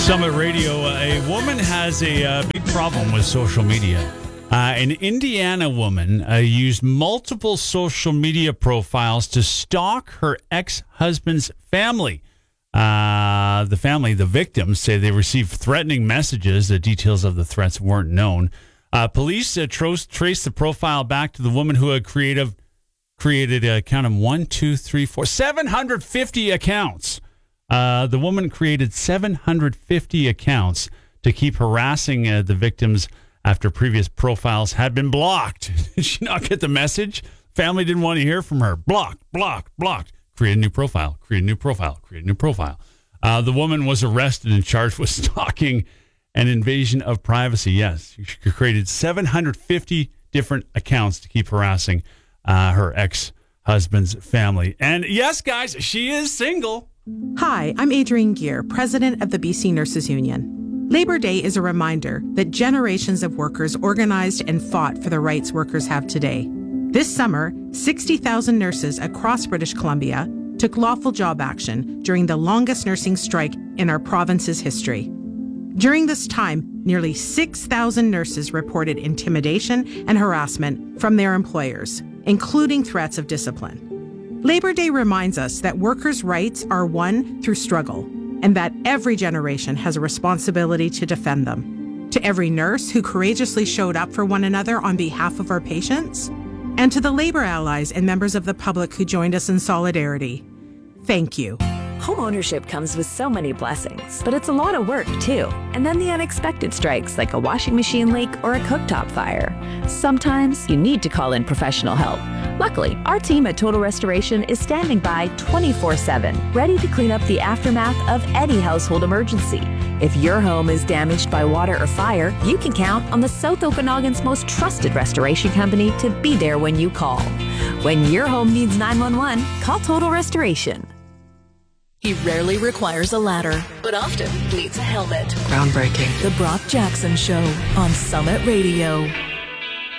Summit Radio. A woman has a big problem with social media. An Indiana woman used multiple social media profiles to stalk her ex-husband's family. The victims say they received threatening messages. The details of the threats weren't known. Police traced the profile back to the woman who had created a count of 750 accounts. The woman created 750 accounts to keep harassing the victims after previous profiles had been blocked. Did she not get the message? Family didn't want to hear from her. Blocked. Create a new profile. The woman was arrested and charged with stalking and invasion of privacy. Yes, she created 750 different accounts to keep harassing her ex-husband's family. And yes, guys, she is single. Hi, I'm Adrienne Gear, president of the BC Nurses Union. Labor Day is a reminder that generations of workers organized and fought for the rights workers have today. This summer, 60,000 nurses across British Columbia took lawful job action during the longest nursing strike in our province's history. During this time, nearly 6,000 nurses reported intimidation and harassment from their employers, including threats of discipline. Labor Day reminds us that workers' rights are won through struggle, and that every generation has a responsibility to defend them. To every nurse who courageously showed up for one another on behalf of our patients, and to the labor allies and members of the public who joined us in solidarity, thank you. Homeownership comes with so many blessings, but it's a lot of work too. And then the unexpected strikes like a washing machine leak or a cooktop fire. Sometimes you need to call in professional help. Luckily, our team at Total Restoration is standing by 24/7, ready to clean up the aftermath of any household emergency. If your home is damaged by water or fire, you can count on the South Okanagan's most trusted restoration company to be there when you call. When your home needs 911, call Total Restoration. He rarely requires a ladder, but often needs a helmet. Groundbreaking. The Brock Jackson Show on Summit Radio.